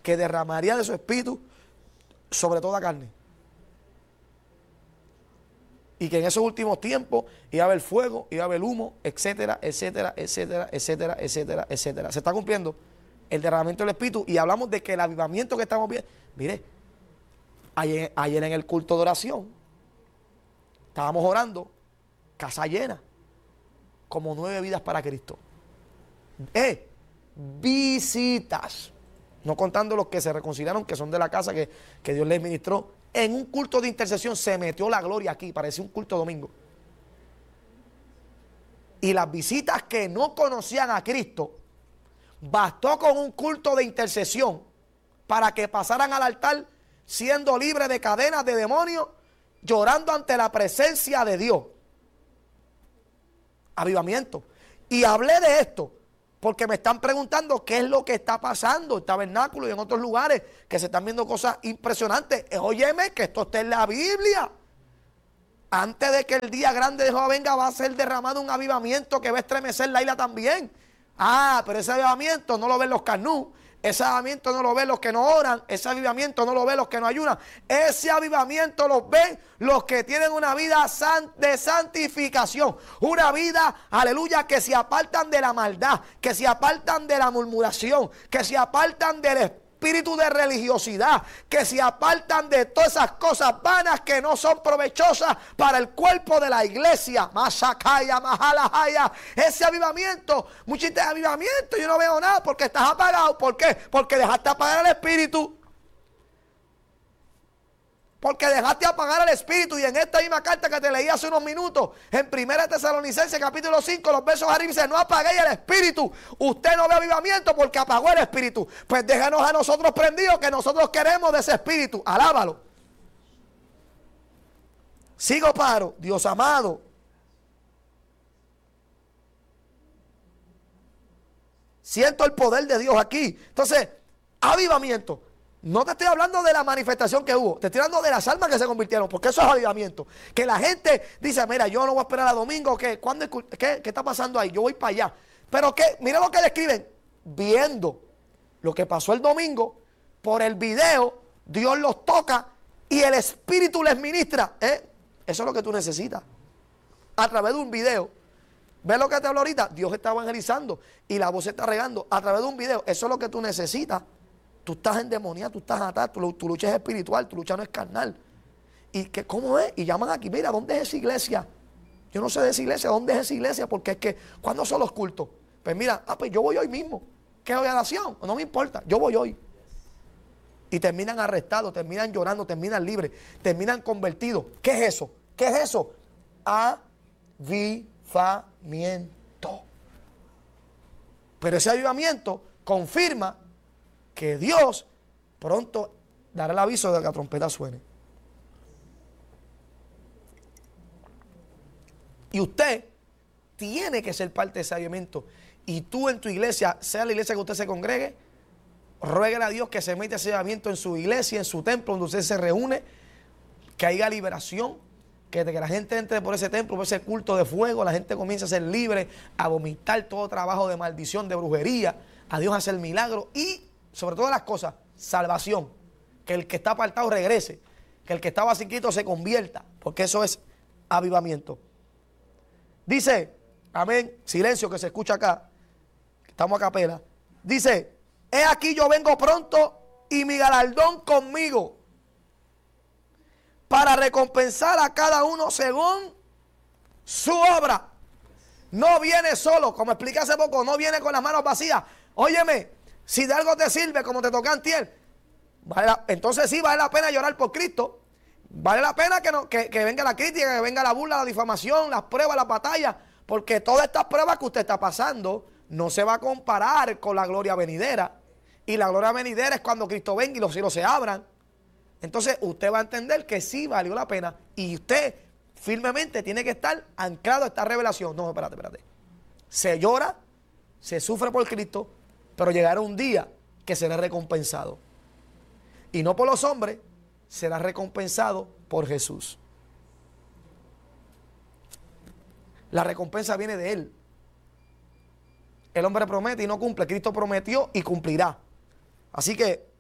que derramaría de su espíritu sobre toda carne. Y que en esos últimos tiempos iba a haber fuego, iba a haber humo, etcétera, etcétera, etcétera, etcétera, etcétera, etcétera. Se está cumpliendo el derramamiento del espíritu y hablamos de que el avivamiento que estamos viendo. Mire, ayer en el culto de oración estábamos orando, casa llena, como 9 vidas para Cristo. Visitas, no contando los que se reconciliaron, que son de la casa que Dios les ministró. En un culto de intercesión se metió la gloria aquí, parecía un culto domingo. Y las visitas que no conocían a Cristo, bastó con un culto de intercesión para que pasaran al altar siendo libres de cadenas de demonios, llorando ante la presencia de Dios. Avivamiento. Y hablé de esto porque me están preguntando qué es lo que está pasando en Tabernáculo y en otros lugares que se están viendo cosas impresionantes. Óyeme, que esto está en la Biblia. Antes de que el día grande de Jehová venga, va a ser derramado un avivamiento que va a estremecer la isla también. Pero ese avivamiento no lo ven los carnú. Ese avivamiento no lo ven los que no oran. Ese avivamiento no lo ven los que no ayunan. Ese avivamiento lo ven los que tienen una vida de santificación. Una vida, aleluya, que se apartan de la maldad, que se apartan de la murmuración, que se apartan del espíritu de religiosidad, que se apartan de todas esas cosas vanas que no son provechosas para el cuerpo de la iglesia. Masacaya, majalajaya. Ese avivamiento, muchísimo avivamiento, yo no veo nada porque estás apagado. ¿Por qué? Porque dejaste apagar el espíritu. Porque dejaste apagar el espíritu. Y en esta misma carta que te leí hace unos minutos, en 1 Tesalonicenses capítulo 5, los versos arriba, dice: no apaguéis el espíritu. Usted no ve avivamiento porque apagó el espíritu. Pues déjanos a nosotros prendidos, que nosotros queremos de ese espíritu. Alábalo. Sigo paro, Dios amado. Siento el poder de Dios aquí. Entonces, avivamiento. No te estoy hablando de la manifestación que hubo, te estoy hablando de las almas que se convirtieron, porque eso es avivamiento. Que la gente dice: mira, yo no voy a esperar a domingo, ¿qué está pasando ahí? Yo voy para allá. Pero que, mira lo que le escriben: viendo lo que pasó el domingo, por el video, Dios los toca y el Espíritu les ministra. Eso es lo que tú necesitas. A través de un video. ¿Ves lo que te hablo ahorita? Dios está evangelizando y la voz se está regando a través de un video. Eso es lo que tú necesitas. Tú estás endemoniado, tú estás atado, tu lucha es espiritual, tu lucha no es carnal. ¿Y que cómo es? Y llaman aquí: mira, ¿dónde es esa iglesia? Yo no sé de esa iglesia, ¿dónde es esa iglesia? Porque es que, ¿cuándo son los cultos? Pues mira, pues yo voy hoy mismo. ¿Qué oración? No me importa, yo voy hoy. Y terminan arrestados, terminan llorando, terminan libres, terminan convertidos. ¿Qué es eso? ¿Qué es eso? Avivamiento. Pero ese avivamiento confirma que Dios pronto dará el aviso de que la trompeta suene. Y usted tiene que ser parte de ese avivamiento. Y tú en tu iglesia, sea la iglesia que usted se congregue, ruégale a Dios que se meta ese avivamiento en su iglesia, en su templo, donde usted se reúne, que haya liberación, que la gente entre por ese templo, por ese culto de fuego, la gente comience a ser libre, a vomitar todo trabajo de maldición, de brujería, a Dios hacer milagros y, sobre todas las cosas, salvación. Que el que está apartado regrese, que el que estaba chiquito se convierta, porque eso es avivamiento. Dice, amén, silencio que se escucha acá, estamos a capela. Dice: he aquí yo vengo pronto y mi galardón conmigo, para recompensar a cada uno según su obra. No viene solo, como expliqué hace poco, no viene con las manos vacías. Óyeme, si de algo te sirve, como te toca antier, entonces sí vale la pena llorar por Cristo. Vale la pena que venga la crítica, que venga la burla, la difamación, las pruebas, las batallas, porque todas estas pruebas que usted está pasando no se va a comparar con la gloria venidera. Y la gloria venidera es cuando Cristo venga y los cielos se abran. Entonces usted va a entender que sí valió la pena y usted firmemente tiene que estar anclado a esta revelación. No, espérate. Se llora, se sufre por Cristo, pero llegará un día que será recompensado. Y no por los hombres, será recompensado por Jesús. La recompensa viene de Él. El hombre promete y no cumple. Cristo prometió y cumplirá. Así que